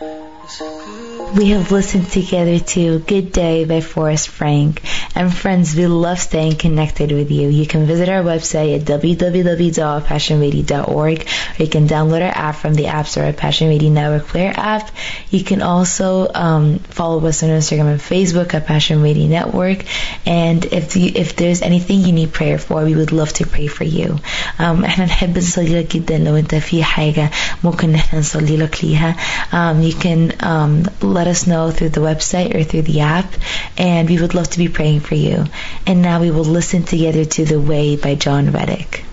We have listened together to Good Day by Forrest Frank. And friends, we love staying connected with you. You can visit our website at www.passionradio.org, or you can download our app from the App Store at Passion Radio Network Player app. You can also follow us on Instagram and Facebook at Passion Radio Network. And if there's anything you need prayer for, we would love to pray for you. احنا نحب نصلي لك جدا لو انت في حاجة ممكن نحن نصلي لك ليها. You can let us know through the website or through the app, and we would love to be praying for you. And now we will listen together to The Way by John Reddick.